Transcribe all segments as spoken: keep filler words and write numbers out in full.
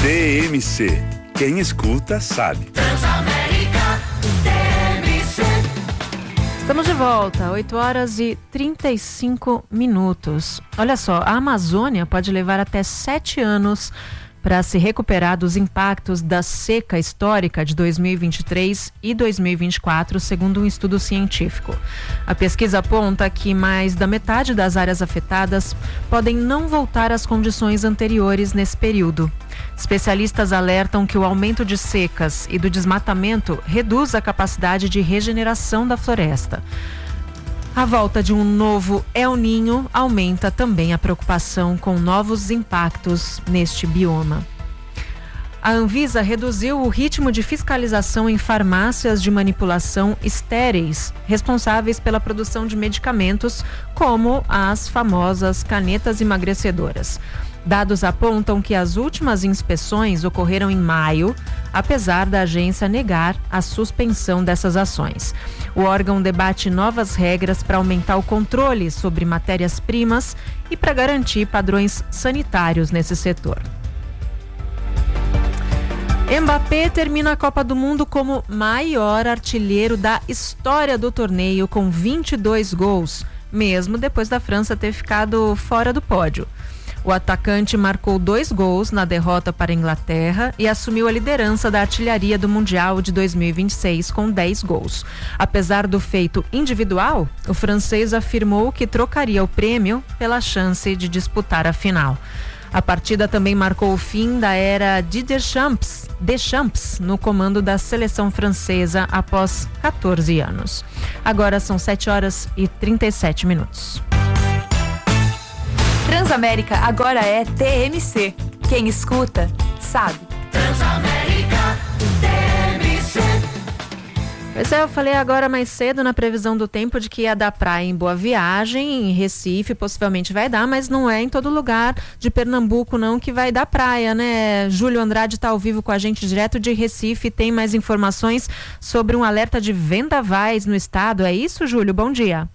T M C. Quem escuta sabe. Transamérica T M C. Estamos de volta, oito horas e trinta e cinco minutos. Olha só, a Amazônia pode levar até sete anos para se recuperar dos impactos da seca histórica de dois mil e vinte e três e dois mil e vinte e quatro, segundo um estudo científico. A pesquisa aponta que mais da metade das áreas afetadas podem não voltar às condições anteriores nesse período. Especialistas alertam que o aumento de secas e do desmatamento reduz a capacidade de regeneração da floresta. A volta de um novo El Niño aumenta também a preocupação com novos impactos neste bioma. A Anvisa reduziu o ritmo de fiscalização em farmácias de manipulação estéreis, responsáveis pela produção de medicamentos, como as famosas canetas emagrecedoras. Dados apontam que as últimas inspeções ocorreram em maio, apesar da agência negar a suspensão dessas ações. O órgão debate novas regras para aumentar o controle sobre matérias-primas e para garantir padrões sanitários nesse setor. Mbappé termina a Copa do Mundo como maior artilheiro da história do torneio, com vinte e dois gols, mesmo depois da França ter ficado fora do pódio. O atacante marcou dois gols na derrota para a Inglaterra e assumiu a liderança da artilharia do Mundial de dois mil e vinte e seis com dez gols. Apesar do feito individual, o francês afirmou que trocaria o prêmio pela chance de disputar a final. A partida também marcou o fim da era de Deschamps, Deschamps no comando da seleção francesa após quatorze anos. Agora são sete horas e trinta e sete minutos. Transamérica agora é T M C. Quem escuta, sabe. Transamérica T M C. Pois é, eu falei agora mais cedo na previsão do tempo de que ia dar praia em Boa Viagem, em Recife possivelmente vai dar, mas não é em todo lugar de Pernambuco não que vai dar praia, né? Júlio Andrade está ao vivo com a gente direto de Recife, tem mais informações sobre um alerta de vendavais no estado, é isso, Júlio? Bom dia.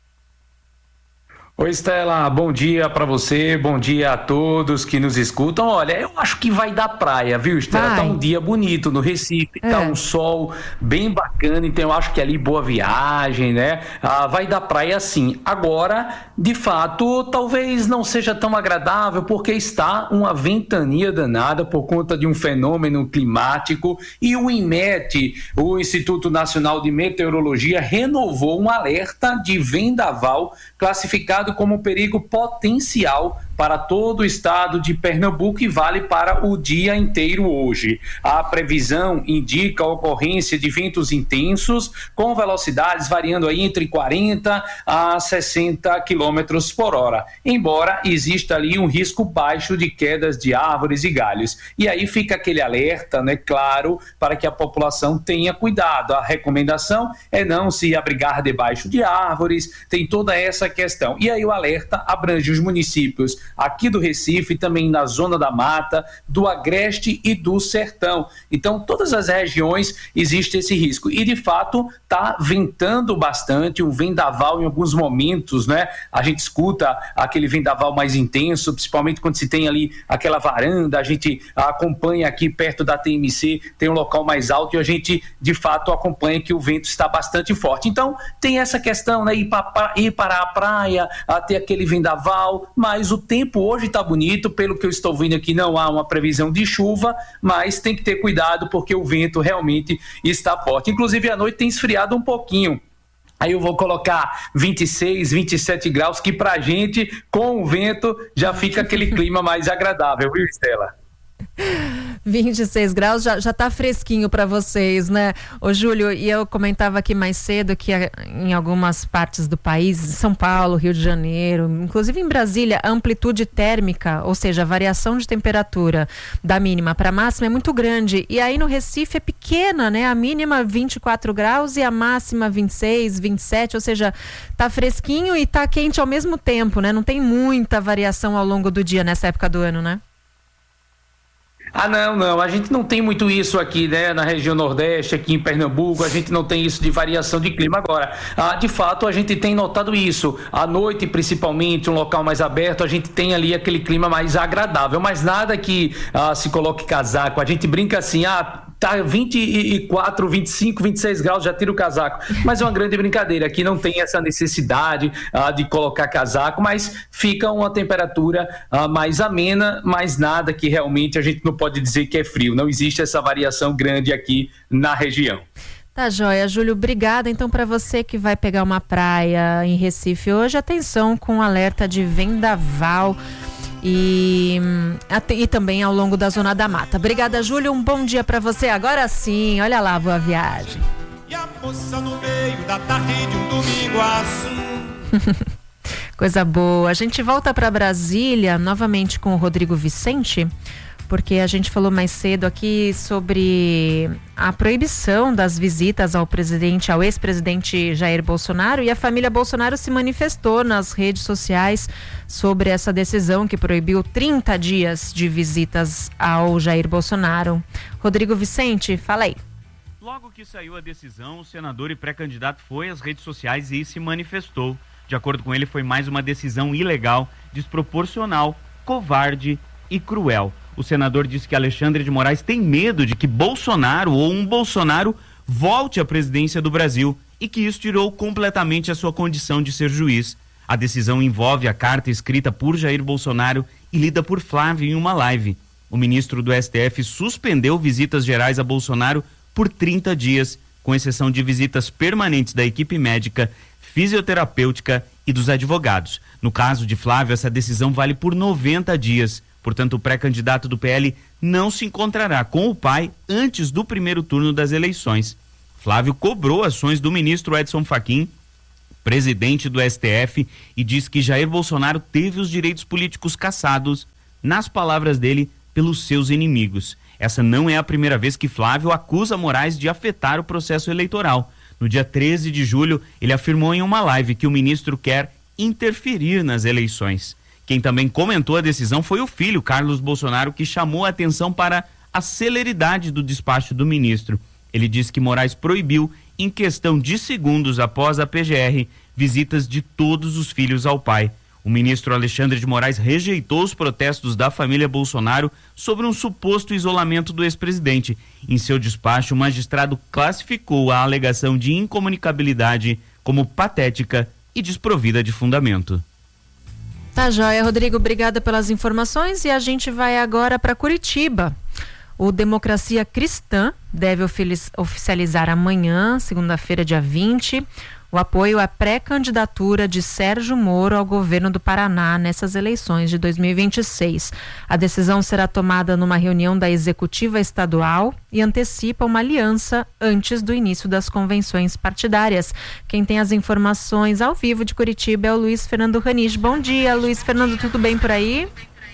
Oi, Estela, bom dia para você, bom dia a todos que nos escutam. Olha, eu acho que vai dar praia, viu, Estela? Vai. Tá um dia bonito no Recife, É. tá um sol bem bacana, então eu acho que ali Boa Viagem, né? Ah, vai dar praia sim. Agora, de fato, talvez não seja tão agradável porque está uma ventania danada por conta de um fenômeno climático e o INMET, o Instituto Nacional de Meteorologia, renovou um alerta de vendaval classificado como perigo potencial para todo o estado de Pernambuco e vale para o dia inteiro hoje. A previsão indica a ocorrência de ventos intensos com velocidades variando aí entre quarenta a sessenta quilômetros por hora, embora exista ali um risco baixo de quedas de árvores e galhos. E aí fica aquele alerta, né, claro, para que a população tenha cuidado. A recomendação é não se abrigar debaixo de árvores, tem toda essa questão. E aí o alerta abrange os municípios aqui do Recife, também na Zona da Mata, do Agreste e do Sertão. Então, todas as regiões existe esse risco. E, de fato, está ventando bastante, um vendaval em alguns momentos, né? A gente escuta aquele vendaval mais intenso, principalmente quando se tem ali aquela varanda, a gente acompanha aqui perto da T M C, tem um local mais alto e a gente, de fato, acompanha que o vento está bastante forte. Então, tem essa questão, né? Ir para, ir para a praia, a ter aquele vendaval, mas o tempo hoje está bonito, pelo que eu estou vendo aqui não há uma previsão de chuva, mas tem que ter cuidado porque o vento realmente está forte. Inclusive à noite tem esfriado um pouquinho. Aí eu vou colocar vinte e seis, vinte e sete graus, que pra gente, com o vento, já fica aquele clima mais agradável, viu, Estela? vinte e seis graus, já, já tá fresquinho para vocês, né? Ô Júlio, e eu comentava aqui mais cedo que em algumas partes do país, São Paulo, Rio de Janeiro, inclusive em Brasília, a amplitude térmica, ou seja, a variação de temperatura da mínima para a máxima é muito grande. E aí no Recife é pequena, né? A mínima vinte e quatro graus e a máxima vinte e seis, vinte e sete, ou seja, tá fresquinho e tá quente ao mesmo tempo, né? Não tem muita variação ao longo do dia nessa época do ano, né? Ah, não, não, a gente não tem muito isso aqui, né, na região Nordeste, aqui em Pernambuco, a gente não tem isso de variação de clima. Agora, ah, de fato, a gente tem notado isso, à noite principalmente, um local mais aberto, a gente tem ali aquele clima mais agradável, mas nada que ah, se coloque casaco, a gente brinca assim, ah, tá vinte e quatro, vinte e cinco, vinte e seis graus, já tira o casaco, mas é uma grande brincadeira, aqui não tem essa necessidade ah, de colocar casaco, mas fica uma temperatura ah, mais amena, mas nada que realmente a gente não pode dizer que é frio, não existe essa variação grande aqui na região. Tá joia, Júlio, obrigada. Então, para você que vai pegar uma praia em Recife hoje, atenção com alerta de vendaval e, e também ao longo da Zona da Mata. Obrigada, Júlio, um bom dia para você. Agora sim, olha lá, boa viagem. E a moça no meio da tarde de um domingo azul. Coisa boa. A gente volta para Brasília novamente com o Rodrigo Vicente, porque a gente falou mais cedo aqui sobre a proibição das visitas ao presidente, ao ex-presidente Jair Bolsonaro, e a família Bolsonaro se manifestou nas redes sociais sobre essa decisão que proibiu trinta dias de visitas ao Jair Bolsonaro. Rodrigo Vicente, fala aí. Logo que saiu a decisão, o senador e pré-candidato foi às redes sociais e se manifestou. De acordo com ele, foi mais uma decisão ilegal, desproporcional, covarde e cruel. O senador disse que Alexandre de Moraes tem medo de que Bolsonaro ou um Bolsonaro volte à presidência do Brasil e que isso tirou completamente a sua condição de ser juiz. A decisão envolve a carta escrita por Jair Bolsonaro e lida por Flávio em uma live. O ministro do S T F suspendeu visitas gerais a Bolsonaro por trinta dias, com exceção de visitas permanentes da equipe médica, fisioterapêutica e dos advogados. No caso de Flávio, essa decisão vale por noventa dias. Portanto, o pré-candidato do P L não se encontrará com o pai antes do primeiro turno das eleições. Flávio cobrou ações do ministro Edson Fachin, presidente do S T F, e diz que Jair Bolsonaro teve os direitos políticos cassados, nas palavras dele, pelos seus inimigos. Essa não é a primeira vez que Flávio acusa Moraes de afetar o processo eleitoral. No dia treze de julho, ele afirmou em uma live que o ministro quer interferir nas eleições. Quem também comentou a decisão foi o filho, Carlos Bolsonaro, que chamou a atenção para a celeridade do despacho do ministro. Ele disse que Moraes proibiu, em questão de segundos após a P G R, visitas de todos os filhos ao pai. O ministro Alexandre de Moraes rejeitou os protestos da família Bolsonaro sobre um suposto isolamento do ex-presidente. Em seu despacho, o magistrado classificou a alegação de incomunicabilidade como patética e desprovida de fundamento. Tá joia, Rodrigo, obrigada pelas informações, e a gente vai agora para Curitiba. O Democracia Cristã deve oficializar amanhã, segunda-feira, dia vinte, o apoio à pré-candidatura de Sérgio Moro ao governo do Paraná nessas eleições de dois mil e vinte e seis. A decisão será tomada numa reunião da executiva estadual e antecipa uma aliança antes do início das convenções partidárias. Quem tem as informações ao vivo de Curitiba é o Luiz Fernando Ranisch. Bom dia, Luiz Fernando, tudo bem por aí?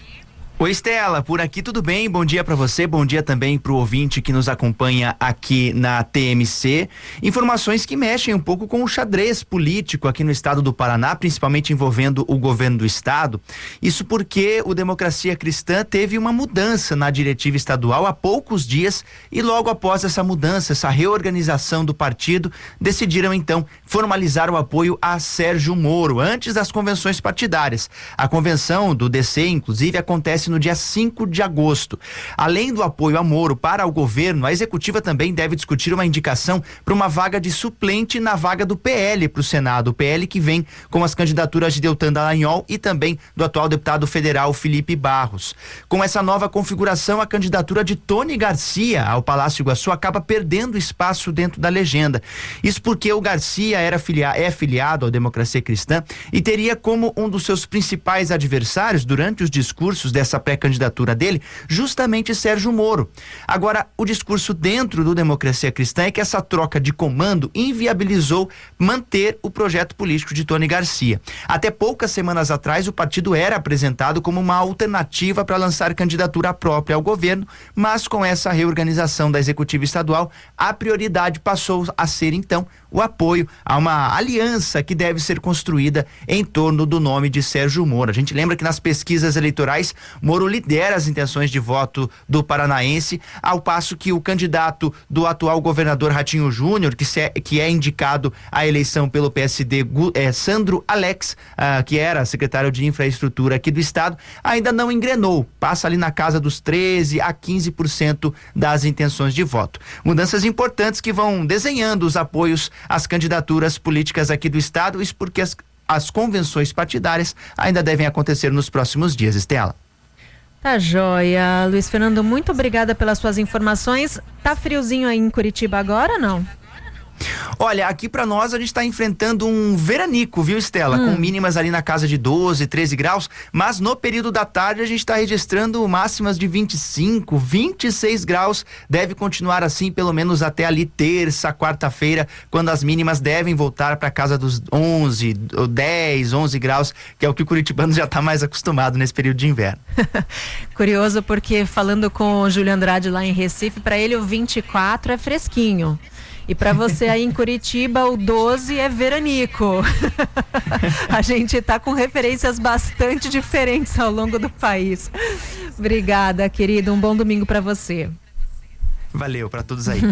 Oi, Estela, por aqui tudo bem? Bom dia para você, bom dia também para o ouvinte que nos acompanha aqui na T M C. Informações que mexem um pouco com o xadrez político aqui no estado do Paraná, principalmente envolvendo o governo do estado. Isso porque o Democracia Cristã teve uma mudança na diretiva estadual há poucos dias, e logo após essa mudança, essa reorganização do partido, decidiram então formalizar o apoio a Sérgio Moro, antes das convenções partidárias. A convenção do D C, inclusive, acontece no dia cinco de agosto. Além do apoio a Moro para o governo, a executiva também deve discutir uma indicação para uma vaga de suplente na vaga do P L para o Senado. O P L que vem com as candidaturas de Deltan Dallagnol e também do atual deputado federal Felipe Barros. Com essa nova configuração, a candidatura de Tony Garcia ao Palácio Iguaçu acaba perdendo espaço dentro da legenda. Isso porque o Garcia era filia- é filiado ao Democracia Cristã e teria como um dos seus principais adversários durante os discursos dessa pré-candidatura dele, justamente Sérgio Moro. Agora, o discurso dentro do Democracia Cristã é que essa troca de comando inviabilizou manter o projeto político de Tony Garcia. Até poucas semanas atrás, o partido era apresentado como uma alternativa para lançar candidatura própria ao governo, mas com essa reorganização da executiva estadual, a prioridade passou a ser, então, o apoio a uma aliança que deve ser construída em torno do nome de Sérgio Moro. A gente lembra que nas pesquisas eleitorais, Moro Moro lidera as intenções de voto do paranaense, ao passo que o candidato do atual governador Ratinho Júnior, que, se, que é indicado à eleição pelo P S D, é, Sandro Alex, uh, que era secretário de infraestrutura aqui do estado, ainda não engrenou, passa ali na casa dos treze a quinze por cento das intenções de voto. Mudanças importantes que vão desenhando os apoios às candidaturas políticas aqui do estado, isso porque as, as convenções partidárias ainda devem acontecer nos próximos dias. Estela. Tá joia. Luiz Fernando, muito obrigada pelas suas informações. Tá friozinho aí em Curitiba agora ou não? Olha, aqui pra nós a gente tá enfrentando um veranico, viu, Estela? Hum. Com mínimas ali na casa de doze, treze graus, mas no período da tarde a gente tá registrando máximas de vinte e cinco, vinte e seis graus. Deve continuar assim pelo menos até ali terça, quarta-feira, quando as mínimas devem voltar pra casa dos onze, dez, onze graus, que é o que o curitibano já tá mais acostumado nesse período de inverno. Curioso, porque falando com o Júlio Andrade lá em Recife, pra ele o vinte e quatro é fresquinho. E para você aí em Curitiba, o doze é veranico. A gente tá com referências bastante diferentes ao longo do país. Obrigada, querido. Um bom domingo para você. Valeu para todos aí.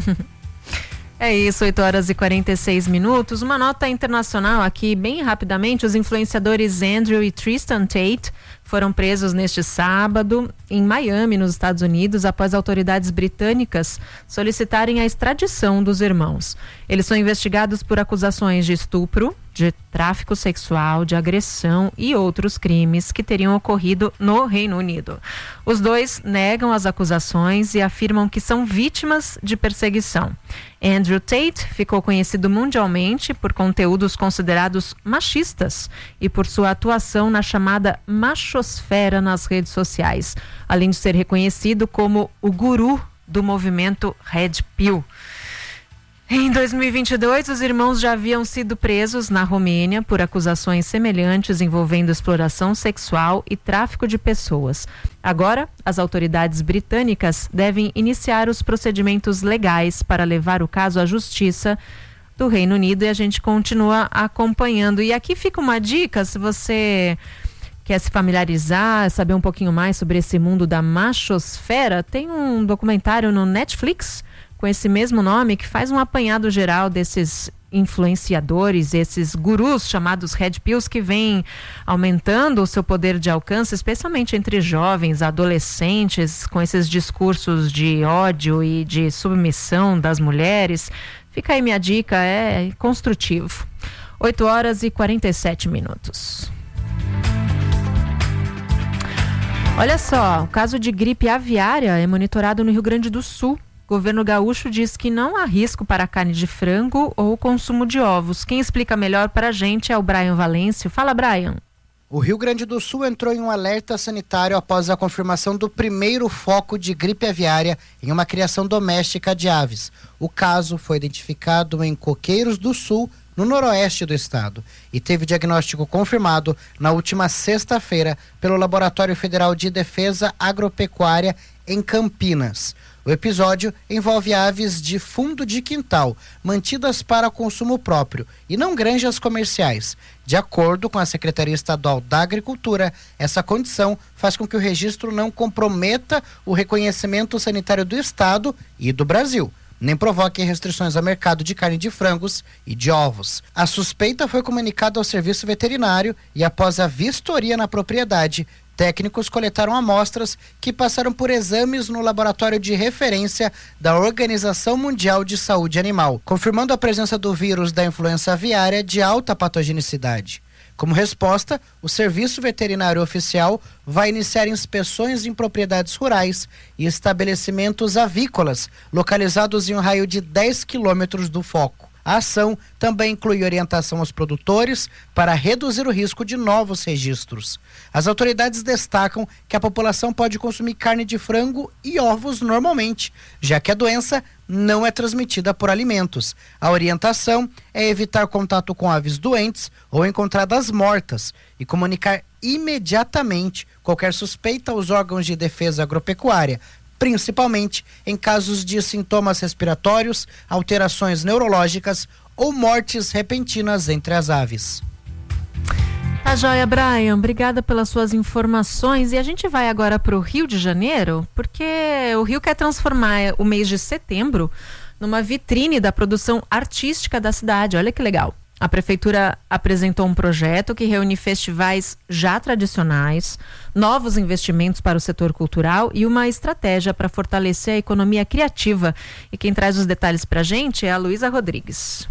É isso, oito horas e quarenta e seis minutos. Uma nota internacional aqui, bem rapidamente. Os influenciadores Andrew e Tristan Tate foram presos neste sábado em Miami, nos Estados Unidos, após autoridades britânicas solicitarem a extradição dos irmãos. Eles são investigados por acusações de estupro, de tráfico sexual, de agressão e outros crimes que teriam ocorrido no Reino Unido. Os dois negam as acusações e afirmam que são vítimas de perseguição. Andrew Tate ficou conhecido mundialmente por conteúdos considerados machistas e por sua atuação na chamada machosfera nas redes sociais, além de ser reconhecido como o guru do movimento Red Pill. Em dois mil e vinte e dois, os irmãos já haviam sido presos na Romênia por acusações semelhantes envolvendo exploração sexual e tráfico de pessoas. Agora, as autoridades britânicas devem iniciar os procedimentos legais para levar o caso à justiça do Reino Unido, e a gente continua acompanhando. E aqui fica uma dica, se você quer se familiarizar, saber um pouquinho mais sobre esse mundo da machosfera, tem um documentário no Netflix com esse mesmo nome, que faz um apanhado geral desses influenciadores, esses gurus chamados Red Pills, que vêm aumentando o seu poder de alcance, especialmente entre jovens, adolescentes, com esses discursos de ódio e de submissão das mulheres. Fica aí minha dica, é construtivo. oito horas e quarenta e sete minutos. Olha só, o caso de gripe aviária é monitorado no Rio Grande do Sul. O governo gaúcho diz que não há risco para a carne de frango ou o consumo de ovos. Quem explica melhor para a gente é o Brian Valêncio. Fala, Brian. O Rio Grande do Sul entrou em um alerta sanitário após a confirmação do primeiro foco de gripe aviária em uma criação doméstica de aves. O caso foi identificado em Coqueiros do Sul, no noroeste do estado, e teve diagnóstico confirmado na última sexta-feira pelo Laboratório Federal de Defesa Agropecuária em Campinas. O episódio envolve aves de fundo de quintal, mantidas para consumo próprio e não granjas comerciais. De acordo com a Secretaria Estadual da Agricultura, essa condição faz com que o registro não comprometa o reconhecimento sanitário do estado e do Brasil, nem provoque restrições ao mercado de carne de frangos e de ovos. A suspeita foi comunicada ao serviço veterinário e, após a vistoria na propriedade, técnicos coletaram amostras que passaram por exames no laboratório de referência da Organização Mundial de Saúde Animal, confirmando a presença do vírus da influenza aviária de alta patogenicidade. Como resposta, o Serviço Veterinário Oficial vai iniciar inspeções em propriedades rurais e estabelecimentos avícolas localizados em um raio de dez quilômetros do foco. A ação também inclui orientação aos produtores para reduzir o risco de novos registros. As autoridades destacam que a população pode consumir carne de frango e ovos normalmente, já que a doença não é transmitida por alimentos. A orientação é evitar contato com aves doentes ou encontradas mortas e comunicar imediatamente qualquer suspeita aos órgãos de defesa agropecuária, principalmente em casos de sintomas respiratórios, alterações neurológicas ou mortes repentinas entre as aves. Tá joia, Brian. Obrigada pelas suas informações. E a gente vai agora para o Rio de Janeiro, porque o Rio quer transformar o mês de setembro numa vitrine da produção artística da cidade. Olha que legal. A prefeitura apresentou um projeto que reúne festivais já tradicionais, novos investimentos para o setor cultural e uma estratégia para fortalecer a economia criativa. E quem traz os detalhes para a gente é a Luísa Rodrigues.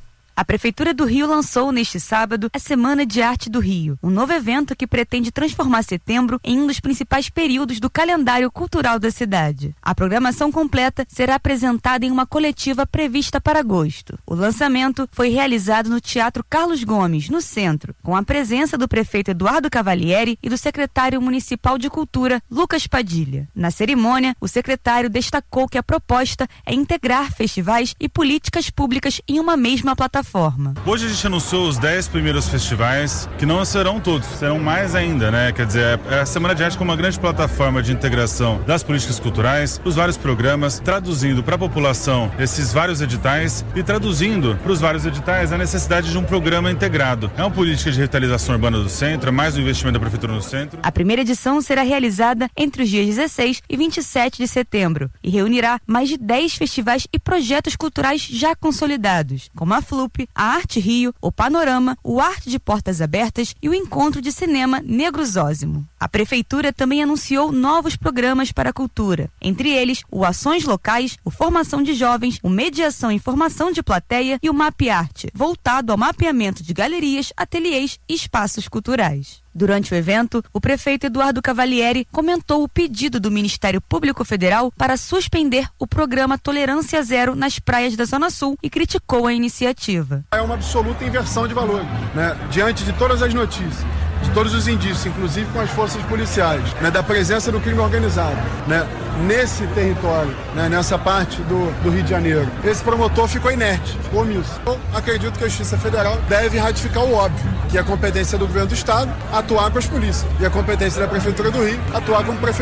A Prefeitura do Rio lançou neste sábado a Semana de Arte do Rio, um novo evento que pretende transformar setembro em um dos principais períodos do calendário cultural da cidade. A programação completa será apresentada em uma coletiva prevista para agosto. O lançamento foi realizado no Teatro Carlos Gomes, no centro, com a presença do prefeito Eduardo Cavalieri e do secretário municipal de Cultura, Lucas Padilha. Na cerimônia, o secretário destacou que a proposta é integrar festivais e políticas públicas em uma mesma plataforma. Forma. Hoje a gente anunciou os dez primeiros festivais, que não serão todos, serão mais ainda, né? Quer dizer, é a Semana de Arte como uma grande plataforma de integração das políticas culturais, os vários programas, traduzindo para a população esses vários editais e traduzindo para os vários editais a necessidade de um programa integrado. É uma política de revitalização urbana do centro, é mais um investimento da Prefeitura no centro. A primeira edição será realizada entre os dias dezesseis e vinte e sete de setembro e reunirá mais de dez festivais e projetos culturais já consolidados, como a Flup, a Arte Rio, o Panorama, o Arte de Portas Abertas e o Encontro de Cinema Negrosósimo. A Prefeitura também anunciou novos programas para a cultura, entre eles o Ações Locais, o Formação de Jovens, o Mediação e Formação de Plateia e o Mapearte, voltado ao mapeamento de galerias, ateliês e espaços culturais. Durante o evento, o prefeito Eduardo Cavalieri comentou o pedido do Ministério Público Federal para suspender o programa Tolerância Zero nas praias da Zona Sul e criticou a iniciativa. É uma absoluta inversão de valores, né? Diante de todas as notícias, de todos os indícios, inclusive com as forças policiais, né? Da presença do crime organizado, né? Nesse território, né? Nessa parte do, do Rio de Janeiro. Esse promotor ficou inerte, ficou omisso. Eu acredito que a Justiça Federal deve ratificar o óbvio, que é a competência do governo do Estado atuar com as polícias e a competência da Prefeitura do Rio atuar como prefeitura.